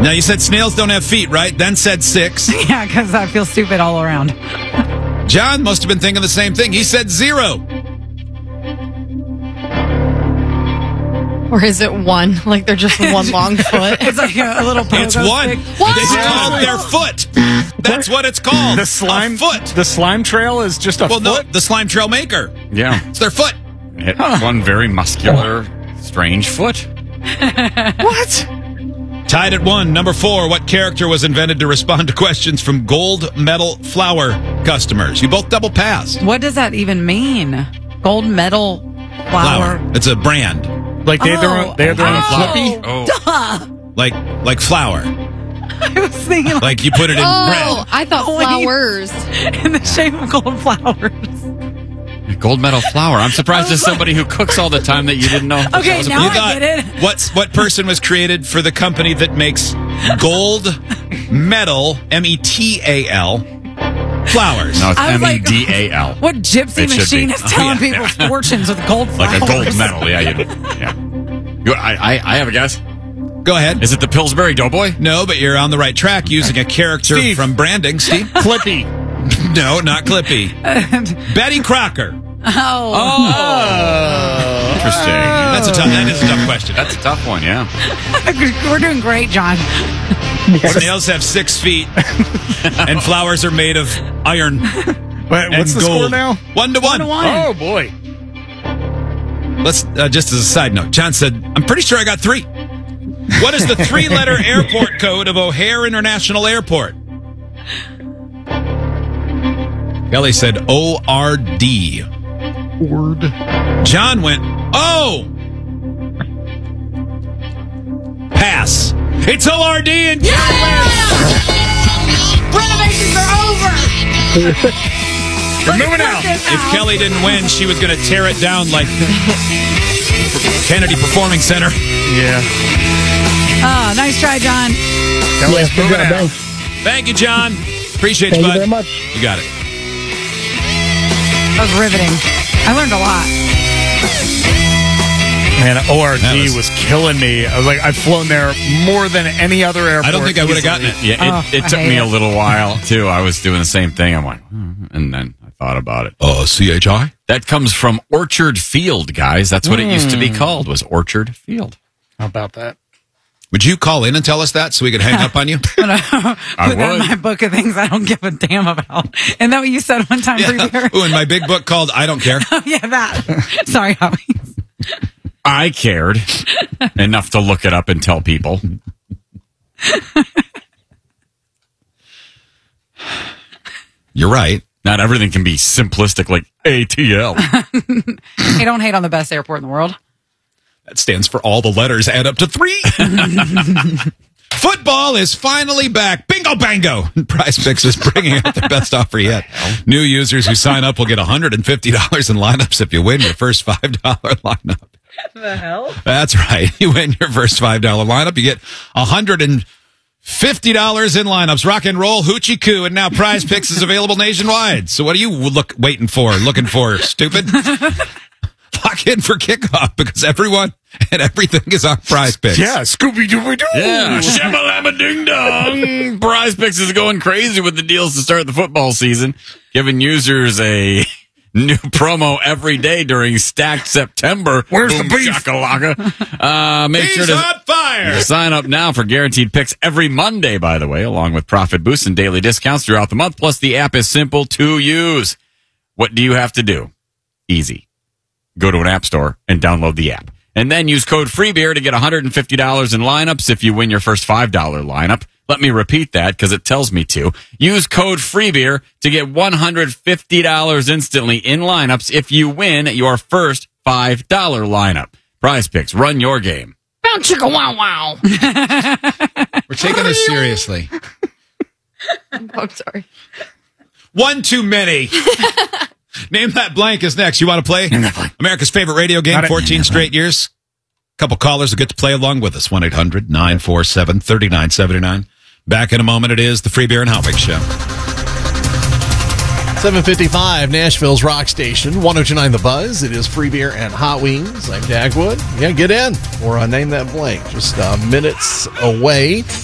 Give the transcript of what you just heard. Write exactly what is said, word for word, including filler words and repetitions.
Now, you said snails don't have feet, right? Then said six. Yeah, because I feel stupid all around. John must have been thinking the same thing. He said zero. Or is it one? Like they're just one long foot? It's like a, a little pogo It's one. stick. What? It's called their foot. That's what it's called. The slime A foot. The slime trail is just a Well, no, foot. the slime trail maker. Yeah. It's their foot. It, One very muscular, strange foot. What? Tied at one. Number four. What character was invented to respond to questions from gold medal flour customers? You both double passed. What does that even mean? Gold medal flour. Flour. It's a brand. Like they have their own, they have their own Oh. Flippy? Oh. Like like flour. I was thinking like, Like you put it in Oh, bread. I thought Oh, wait. flowers. in the shape of gold flowers. Gold medal flour. I'm surprised there's somebody who cooks all the time that you didn't know. Okay, that was a- now You I thought, get it. What's, what person was created for the company that makes gold medal, M E T A L, flowers? No, it's I was M E like- D A L. What gypsy It should machine be. is Oh, telling yeah. people fortunes with gold flowers? Like a gold medal. Yeah, you, yeah. You, I, I, I have a guess. Go ahead. Is it the Pillsbury Doughboy? No, but you're on the right track using a character Steve. from branding. Steve? Flippy. No, not Clippy. Betty Crocker. Oh. Oh. Interesting. That's a tough, that is a tough question. That's a tough one, yeah. We're doing great, John. Snails have six feet, and flowers are made of iron Wait, and what's the gold. score now? One to one. One to one. Oh, boy. Let's uh, just as a side note. John said, "I'm pretty sure I got three." What is the three-letter airport code of O'Hare International Airport? Kelly said O R D. Word. John went, oh! Pass. It's O R D and Renovations are over. We're moving out. if Kelly didn't win, she was going to tear it down like Kennedy Performing Center. Yeah. Oh, nice try, John. Kelly's Good moving job, out. thanks. Thank you, John. Appreciate Thank you, you bud. very much. You got it. That was riveting. I learned a lot. Man, O R D That was, was- killing me. I was like, I've flown there more than any other airport. I don't think I would have gotten it. Yeah, Oh, it, it I took hate me it. a little while, too. I was doing the same thing. I'm like, hmm, and then I thought about it. Oh, C H I? That comes from Orchard Field, guys. That's what it used to be called, was Orchard Field. How about that? Would you call in and tell us that so we could hang up on you? I Put that in would. my book of things I don't give a damn about. And that what you said one time, Yeah. Free Beer? Ooh, in my big book called I Don't Care. Yeah, that. Sorry, Howie. I cared enough to look it up and tell people. You're right. Not everything can be simplistic like A T L. Hey, don't hate on the best airport in the world. That stands for all the letters add up to three. Football is finally back. Bingo bango. Prize Picks is bringing out their best offer yet. New users who sign up will get one hundred fifty dollars in lineups if you win your first five dollars lineup. The hell? That's right. You win your first five dollars lineup, you get one hundred fifty dollars in lineups. Rock and roll, hoochie coo, and now Prize Picks is available nationwide. So what are you look waiting for, looking for, stupid? Lock in for kickoff because everyone and everything is on Prize Picks. Yeah, Scooby Dooby Doo. Yeah, shabba ding dong. Prize Picks is going crazy with the deals to start the football season, giving users a new promo every day during Stacked September. Where's the Boom beef? shakalaka. Uh, make He's sure to on fire. sign up now for guaranteed picks every Monday, by the way, along with profit boosts and daily discounts throughout the month. Plus, the app is simple to use. What do you have to do? Easy. Go to an app store and download the app. And then use code FREEBEER to get one hundred fifty dollars in lineups if you win your first five dollars lineup. Let me repeat that because it tells me to. Use code FREEBEER to get one hundred fifty dollars instantly in lineups if you win your first five dollars lineup. Prize Picks, run your game. Bow chicka wow wow. We're taking this seriously. I'm sorry. One too many. Name That Blank is next. You want to play? America's favorite radio game, Got it. fourteen straight years. Couple callers will get to play along with us. one eight hundred nine four seven three nine seven nine. Back in a moment. It is the Free Beer and Hotwig Show. seven fifty-five, Nashville's rock station, one oh two point nine The Buzz. It is Free Beer and Hot Wings. I'm Dagwood. Yeah, get in or uh, Name That Blank. Just uh, minutes away.